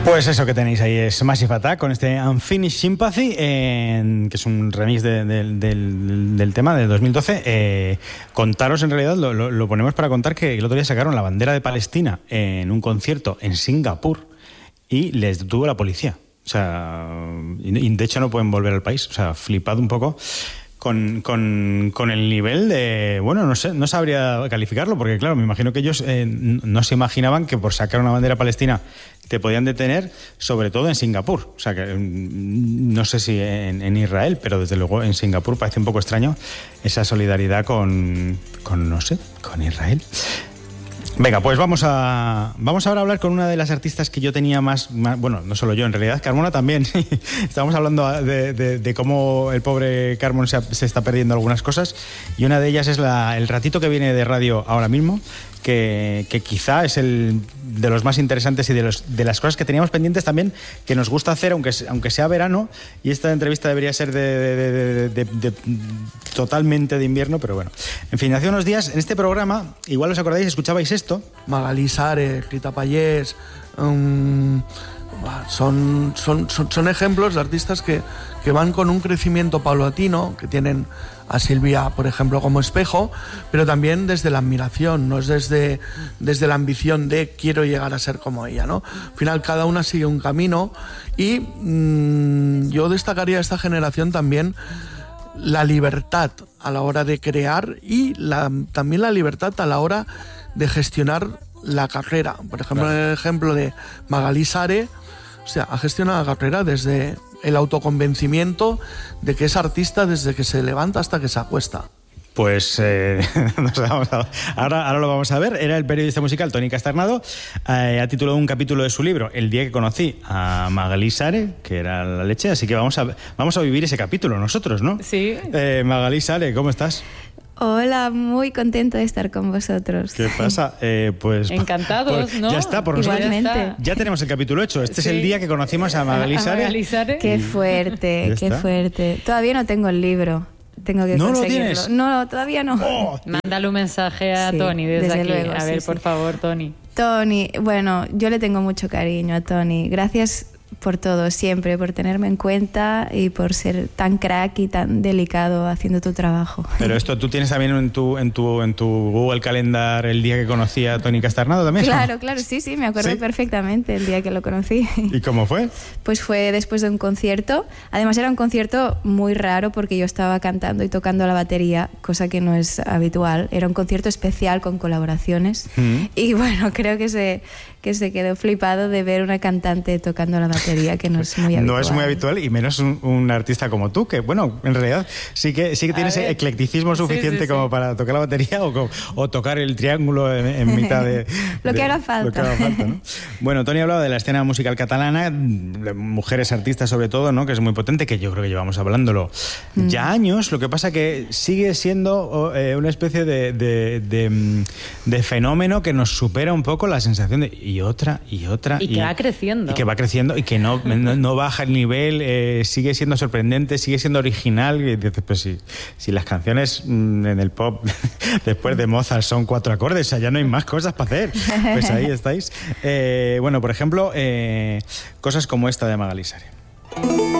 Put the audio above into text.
Pues eso que tenéis ahí es Massive Attack con este Unfinished Sympathy, que es un remix del tema de 2012. Contaros, en realidad, lo ponemos para contar que el otro día sacaron la bandera de Palestina en un concierto en Singapur y les detuvo la policía. O sea, y de hecho no pueden volver al país. O sea, flipado un poco con el nivel de... Bueno, no sé, no sabría calificarlo, porque claro, me imagino que ellos no se imaginaban que por sacar una bandera palestina te podían detener, sobre todo en Singapur. O sea, que no sé si en Israel, pero desde luego en Singapur parece un poco extraño esa solidaridad con Israel. Venga, pues vamos ahora a hablar con una de las artistas que yo tenía más bueno, no solo yo, en realidad Carmona también. Estábamos hablando de cómo el pobre Carmon se está perdiendo algunas cosas, y una de ellas es el ratito que viene de radio ahora mismo, que quizá es el de los más interesantes y de las cosas que teníamos pendientes también, que nos gusta hacer, aunque sea verano, y esta entrevista debería ser de totalmente de invierno, pero bueno. En fin, hace unos días en este programa, igual os acordáis, escuchabais esto. Magalí Sare, Rita Pallés, son ejemplos de artistas que van con un crecimiento paulatino, que tienen a Silvia, por ejemplo, como espejo, pero también desde la admiración, no es desde la ambición de quiero llegar a ser como ella, ¿no? Al final cada una sigue un camino y yo destacaría a esta generación también la libertad a la hora de crear y también la libertad a la hora de gestionar la carrera. Por ejemplo, en el ejemplo de Magalí Sare, o sea, ha gestionado la carrera desde el autoconvencimiento de que es artista desde que se levanta hasta que se acuesta. Pues ahora lo vamos a ver. Era el periodista musical Toni Casternado. Ha titulado un capítulo de su libro El día que conocí a Magalí Sare, que era la leche, así que vamos a vivir ese capítulo nosotros, ¿no? Sí. Magalí Sare, ¿cómo estás? Hola, muy contenta de estar con vosotros. ¿Qué pasa? Pues encantados, ¿no? Ya está, por nosotros igualmente. Ya tenemos el capítulo hecho. Este es el día que conocimos a Magalí Sare. Qué fuerte, qué fuerte. Todavía no tengo el libro. Tengo que ¿No conseguirlo. lo tienes? No, todavía no. Oh, mándale un mensaje a Toni desde aquí. Luego, a ver, por favor, Toni. Toni, bueno, yo le tengo mucho cariño a Toni. Gracias por todo, siempre, por tenerme en cuenta y por ser tan crack y tan delicado haciendo tu trabajo. Pero esto, ¿tú tienes también en tu Google Calendar el día que conocí a Toni Casternado también? Claro, sí, me acuerdo perfectamente el día que lo conocí. ¿Y cómo fue? Pues fue después de un concierto. Además era un concierto muy raro porque yo estaba cantando y tocando la batería, cosa que no es habitual. Era un concierto especial con colaboraciones. Y bueno, creo que se quedó flipado de ver una cantante tocando la batería, que no es muy habitual. No es muy habitual, y menos un artista como tú, que bueno, en realidad sí que tienes eclecticismo suficiente como para tocar la batería o tocar el triángulo en mitad de... Lo que haga falta. Lo que haga falta, ¿no? Bueno, Toni hablaba de la escena musical catalana, de mujeres artistas sobre todo, ¿no? Que es muy potente, que yo creo que llevamos hablándolo ya años. Lo que pasa que sigue siendo una especie de fenómeno que nos supera un poco la sensación de... Y que va creciendo. Y que va creciendo y que no baja el nivel, sigue siendo sorprendente, sigue siendo original. Y dices, pues si las canciones en el pop después de Mozart son 4 acordes, o sea, ya no hay más cosas para hacer. Pues ahí estáis. Bueno, por ejemplo, cosas como esta de Magalí Sare.